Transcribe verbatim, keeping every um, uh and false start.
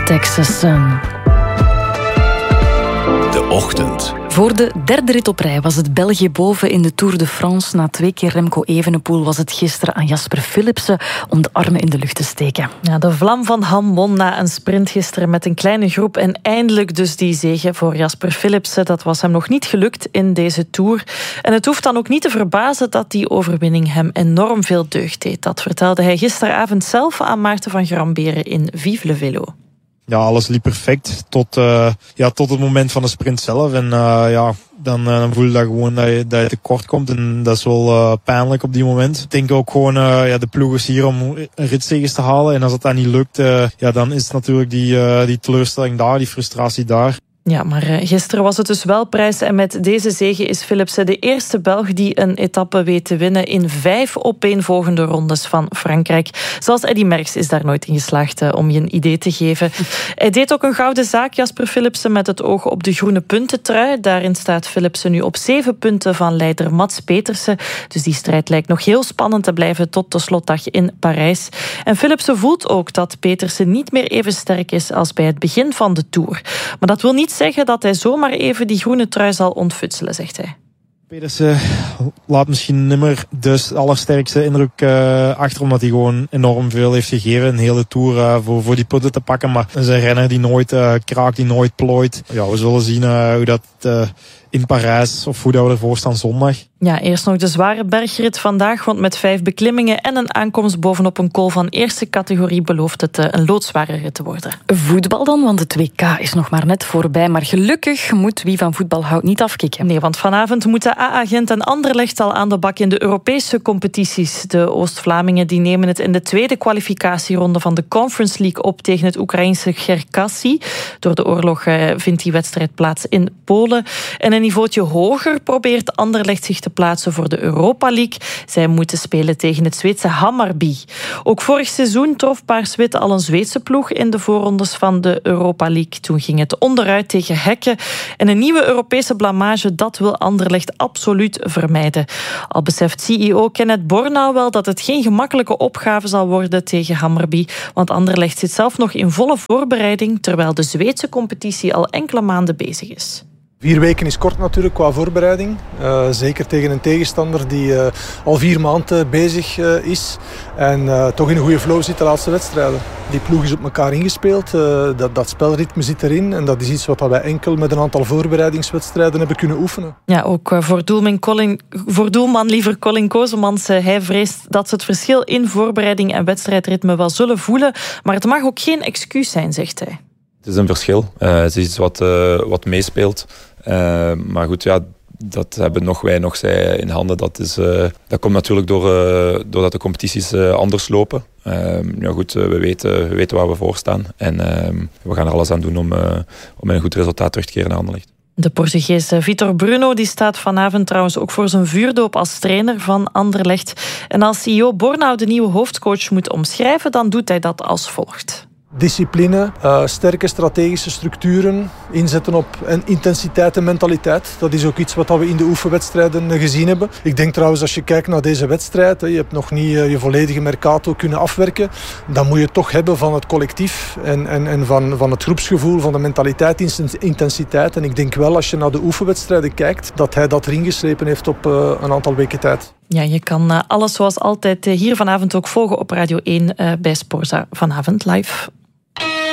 Texas Sun. De Ochtend. Voor de derde rit op rij was het België boven in de Tour de France. Na twee keer Remco Evenepoel was het gisteren aan Jasper Philipsen om de armen in de lucht te steken. Ja, de vlam van Ham won na een sprint gisteren met een kleine groep. En eindelijk dus die zege voor Jasper Philipsen. Dat was hem nog niet gelukt in deze Tour. En het hoeft dan ook niet te verbazen dat die overwinning hem enorm veel deugd deed. Dat vertelde hij gisteravond zelf aan Maarten van Gramberen in Vive le Velo. Ja, alles liep perfect tot, uh, ja, tot het moment van de sprint zelf. En uh, ja, dan, uh, dan voel je dat gewoon dat je, dat je tekort komt. En dat is wel uh, pijnlijk op die moment. Ik denk ook gewoon, uh, ja, de ploeg is hier om een ritzeges te halen. En als het dan niet lukt, uh, ja, dan is natuurlijk die, uh, die teleurstelling daar, die frustratie daar. Ja, maar gisteren was het dus wel prijs. En met deze zege is Philipsen de eerste Belg die een etappe weet te winnen in vijf opeenvolgende rondes van Frankrijk. Zelfs Eddy Merckx is daar nooit in geslaagd, uh, om je een idee te geven. Hij deed ook een gouden zaak, Jasper Philipsen, met het oog op de groene puntentrui. Daarin staat Philipsen nu op zeven punten van leider Mats Petersen. Dus die strijd lijkt nog heel spannend te blijven tot de slotdag in Parijs. En Philipsen voelt ook dat Petersen niet meer even sterk is als bij het begin van de Tour. Maar dat wil niet zeggen dat hij zomaar even die groene trui zal ontfutselen, zegt hij. Pedersen laat misschien niet meer de allersterkste indruk uh, achter, omdat hij gewoon enorm veel heeft gegeven. Een hele Tour uh, voor, voor die punten te pakken. Maar het is een renner die nooit uh, kraakt, die nooit plooit. Ja, we zullen zien uh, hoe dat uh, in Parijs, of hoe dat we ervoor staan zondag. Ja, eerst nog de zware bergrit vandaag, want met vijf beklimmingen en een aankomst bovenop een col van eerste categorie belooft het een loodzware rit te worden. Voetbal dan, want het W K is nog maar net voorbij. Maar gelukkig moet wie van voetbal houdt niet afkicken. Nee, want vanavond moeten A A Gent en Anderlecht al aan de bak in de Europese competities. De Oost-Vlamingen die nemen het in de tweede kwalificatieronde van de Conference League op tegen het Oekraïnse Cherkasy. Door de oorlog vindt die wedstrijd plaats in Polen. En een niveautje hoger probeert Anderlecht zich te plaatsen voor de Europa League. Zij moeten spelen tegen het Zweedse Hammarby. Ook vorig seizoen trof Paars-Wit al een Zweedse ploeg in de voorrondes van de Europa League. Toen ging het onderuit tegen Hekken. En een nieuwe Europese blamage, dat wil Anderlecht absoluut vermijden. Al beseft C E O Kenneth Bornau wel dat het geen gemakkelijke opgave zal worden tegen Hammarby, want Anderlecht zit zelf nog in volle voorbereiding, terwijl de Zweedse competitie al enkele maanden bezig is. Vier weken is kort natuurlijk qua voorbereiding. Uh, zeker tegen een tegenstander die uh, al vier maanden bezig uh, is. En uh, toch in een goede flow zit de laatste wedstrijden. Die ploeg is op elkaar ingespeeld. Uh, dat, dat spelritme zit erin. En dat is iets wat wij enkel met een aantal voorbereidingswedstrijden hebben kunnen oefenen. Ja, ook voor doelman, Colin, voor doelman liever Colin Kozemans. Hij vreest dat ze het verschil in voorbereiding en wedstrijdritme wel zullen voelen. Maar het mag ook geen excuus zijn, zegt hij. Het is een verschil. Uh, het is iets wat, uh, wat meespeelt. Uh, maar goed, ja, dat hebben nog wij nog zij in handen. Dat, is, uh, dat komt natuurlijk door, uh, doordat de competities uh, anders lopen. Uh, ja goed, uh, we, weten, we weten waar we voor staan. En uh, we gaan er alles aan doen om, uh, om met een goed resultaat terug te keren naar Anderlecht. De Portugese Vitor Bruno die staat vanavond trouwens ook voor zijn vuurdoop als trainer van Anderlecht. En als C E O Bornau de nieuwe hoofdcoach moet omschrijven, dan doet hij dat als volgt. Discipline, uh, sterke strategische structuren, inzetten op en intensiteit en mentaliteit. Dat is ook iets wat we in de oefenwedstrijden gezien hebben. Ik denk trouwens, als je kijkt naar deze wedstrijd, je hebt nog niet je volledige mercato kunnen afwerken, dan moet je het toch hebben van het collectief en, en, en van, van het groepsgevoel, van de mentaliteit, intensiteit. En ik denk wel, als je naar de oefenwedstrijden kijkt, dat hij dat erin geslepen heeft op uh, een aantal weken tijd. Ja, je kan alles zoals altijd hier vanavond ook volgen op Radio één bij Sporza vanavond live.